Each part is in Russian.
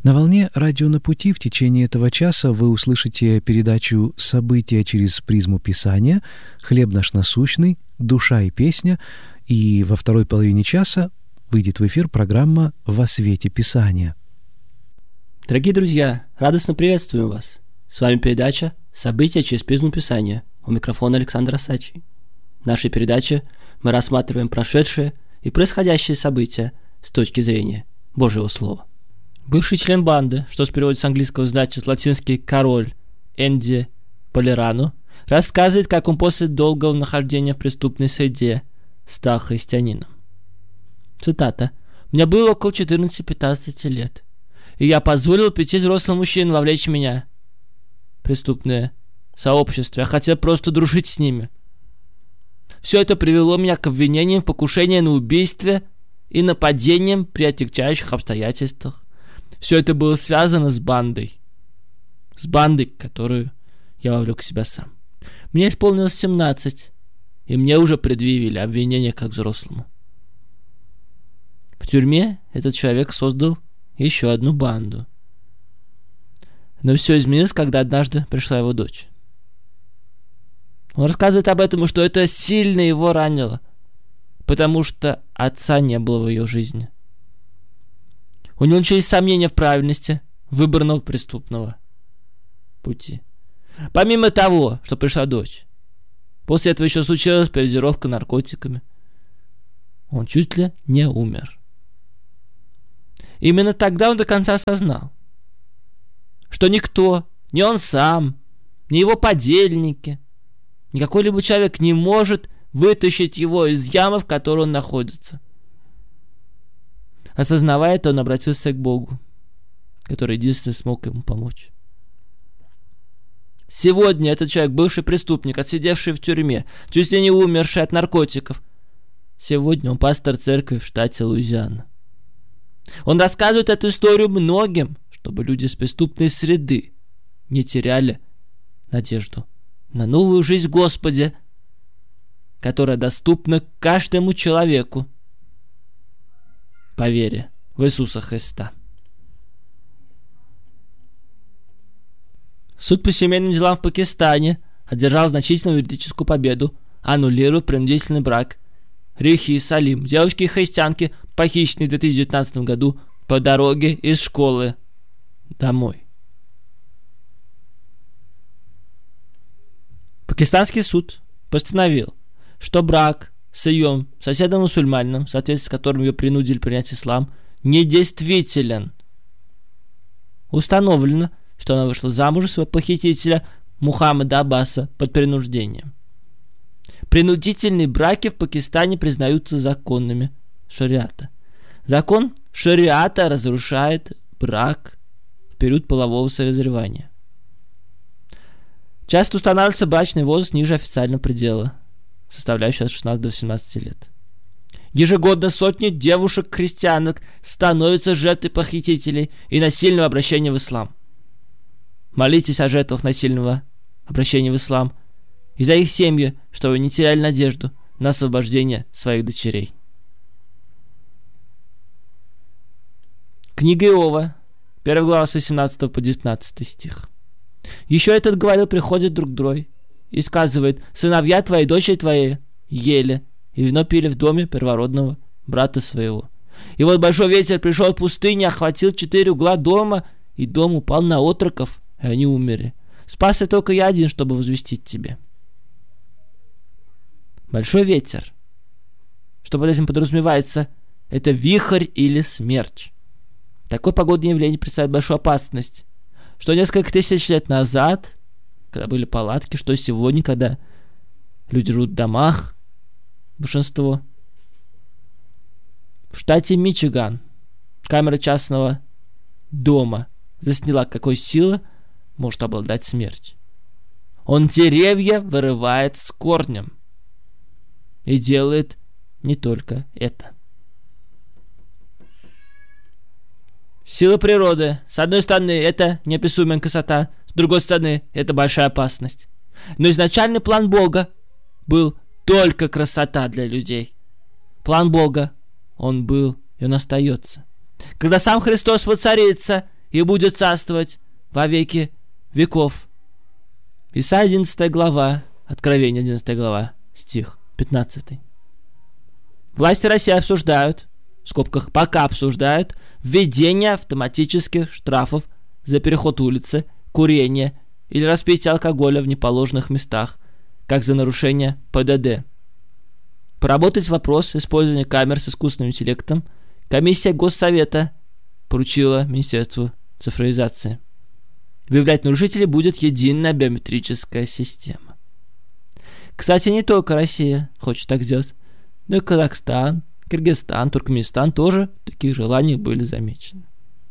На волне «Радио на пути» в течение этого часа вы услышите передачу «События через призму Писания», «Хлеб наш насущный», «Душа и песня», и во второй половине часа выйдет в эфир программа «Во свете Писания». Дорогие друзья, радостно приветствуем вас. С вами передача «События через призму Писания». У микрофона Александр Осадчий. В нашей передаче мы рассматриваем прошедшие и происходящие события с точки зрения Божьего Слова. Бывший член банды, что с переводе с английского значит латинский «король», Энди Полерано, рассказывает, как он после долгого нахождения в преступной среде стал христианином. Цитата. «У меня было около 14-15 лет, и я позволил 5 взрослым мужчин вовлечь меня в преступное сообщество. Я хотел просто дружить с ними. Все это привело меня к обвинениям в покушении на убийстве и нападениям при отягчающих обстоятельствах. Все это было связано с бандой, которую я вовлек в себя сам. Мне исполнилось 17, и мне уже предъявили обвинение как взрослому. В тюрьме этот человек создал еще одну банду. Но все изменилось, когда однажды пришла его дочь. Он рассказывает об этом, что это сильно его ранило, потому что отца не было в ее жизни. У него начались сомнения в правильности выбранного преступного пути. Помимо того, что пришла дочь, после этого еще случилась передозировка наркотиками. Он чуть ли не умер. Именно тогда он до конца осознал, что никто, ни он сам, ни его подельники, ни какой-либо человек не может вытащить его из ямы, в которой он находится. Осознавая это, он обратился к Богу, который единственно смог ему помочь. Сегодня этот человек, бывший преступник, отсидевший в тюрьме, чуть ли не умерший от наркотиков, сегодня он пастор церкви в штате Луизиана. Он рассказывает эту историю многим, чтобы люди из преступной среды не теряли надежду на новую жизнь в Господе, которая доступна каждому человеку по вере в Иисуса Христа. Суд по семейным делам в Пакистане одержал значительную юридическую победу, аннулируя принудительный брак Рихи и Салим, девочки-христианки, похищенной в 2019 году по дороге из школы домой. Пакистанский суд постановил, что брак с ее соседом-мусульманином, в соответствии с которым ее принудили принять ислам, недействителен. Установлено, что она вышла замуж за своего похитителя Мухаммада Аббаса под принуждением. Принудительные браки в Пакистане признаются законными шариата. Закон шариата разрушает брак в период полового созревания. Часто устанавливается брачный возраст ниже официального предела, составляющий от 16 до 18 лет. Ежегодно сотни девушек-христианок становятся жертвой похитителей и насильного обращения в ислам. Молитесь о жертвах насильного обращения в ислам и за их семьи, чтобы не теряли надежду на освобождение своих дочерей. Книга Иова, 1 глава с 18 по 19 стих. Еще этот говорил, приходит друг другой и сказывает: сыновья твои, дочери твои ели и вино пили в доме первородного брата своего. И вот большой ветер пришел от пустыни, охватил 4 угла дома, и дом упал на отроков, и они умерли. Спасся только я один, чтобы возвестить тебе. Большой ветер, что под этим подразумевается, это вихрь или смерч. Такое погодное явление представляет большую опасность, что несколько тысяч лет назад, когда были палатки, что сегодня, когда люди живут в домах, большинство. В штате Мичиган камера частного дома засняла, какой силой может обладать смерть. Он деревья вырывает с корнем. И делает не только это. Сила природы. С одной стороны, это неописуемая красота, с другой стороны, это большая опасность. Но изначальный план Бога был только красота для людей. План Бога, он был и он остается. Когда сам Христос воцарится и будет царствовать во веки веков». Исайя 11 глава, Откровение 11 глава, стих 15. Власти России обсуждают, в скобках пока обсуждают, введение автоматических штрафов за переход улицы, курение или распитие алкоголя в неположенных местах, как за нарушение ПДД. Поработать вопрос использования камер с искусственным интеллектом комиссия Госсовета поручила Министерству цифровизации. Выявлять нарушителей будет единая биометрическая система. Кстати, не только Россия хочет так сделать, но и Казахстан, Кыргызстан, Туркменистан тоже в таких желаниях были замечены.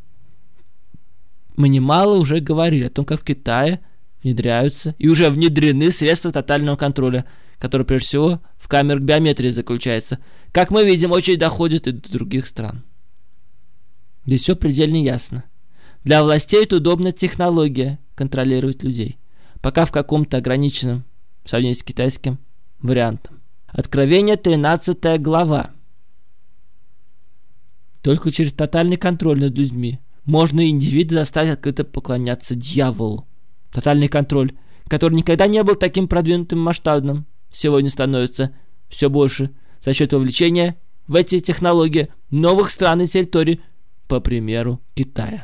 Мы немало уже говорили о том, как в Китае внедряются и уже внедрены средства тотального контроля, которые прежде всего в камерах биометрии заключаются. Как мы видим, очередь доходит и до других стран. Здесь все предельно ясно. Для властей это удобная технология контролировать людей, пока в каком-то ограниченном, в сравнении с китайским, вариантом. Откровение 13 глава. Только через тотальный контроль над людьми можно индивида заставить открыто поклоняться дьяволу. Тотальный контроль, который никогда не был таким продвинутым и масштабным, сегодня становится все больше за счет вовлечения в эти технологии новых стран и территорий, по примеру Китая.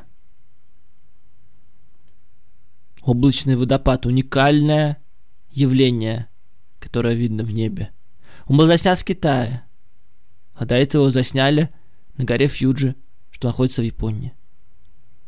Облачный водопад – уникальное явление, которое видно в небе. Он был заснят в Китае, а до этого засняли на горе Фьюджи, что находится в Японии.